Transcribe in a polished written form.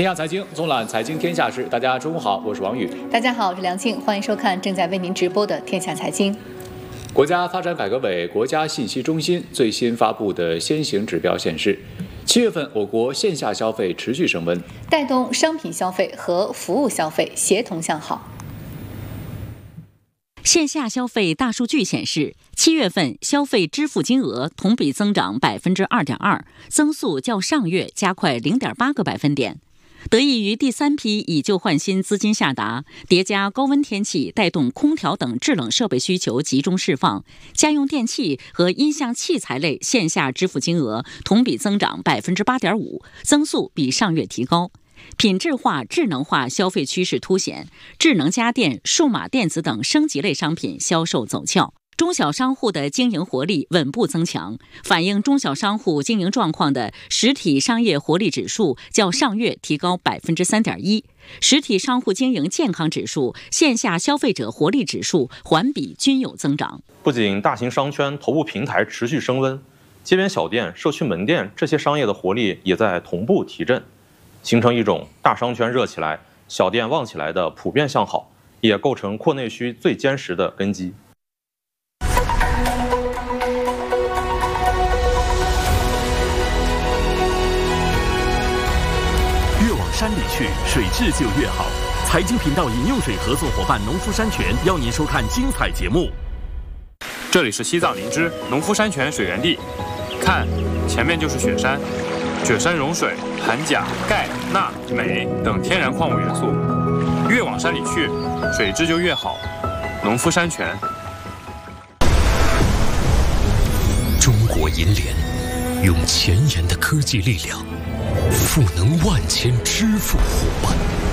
天下财经纵览财经天下事，大家中午好，我是王宇。 大家好，我是梁庆，欢迎收看正在为您直播的天下财经。 国家发展改革委国家信息中心最新发布的先行指标显示，7月份我国线下消费持续升温， 带动商品消费和服务消费协同向好。 线下消费大数据显示，7月份消费支付金额同比增长2.2%，增速较上月加快0.8个百分点。得益于第三批以旧换新资金下达，叠加高温天气带动空调等制冷设备需求集中释放，家用电器和音像器材类线下支付金额同比增长8.5%，增速比上月提高。品质化、智能化消费趋势凸显，智能家电、数码电子等升级类商品销售走俏。中小商户的经营活力稳步增强，反映中小商户经营状况的实体商业活力指数较上月提高3.1%，实体商户经营健康指数、线下消费者活力指数环比均有增长。 不仅大型商圈头部平台持续升温，街边小店、社区门店这些商业的活力也在同步提振，形成一种大商圈热起来、小店旺起来的普遍向好，也构成扩内需最坚实的根基。 山里去，水质就越好。财经频道饮用水合作伙伴农夫山泉邀您收看精彩节目。 这里是西藏林芝农夫山泉水源地，看，前面就是雪山，雪山融水含钾、钙、钠、镁等天然矿物元素，越往山里去，水质就越好。农夫山泉。 中国银联用前沿的科技力量赋能万千支付伙伴，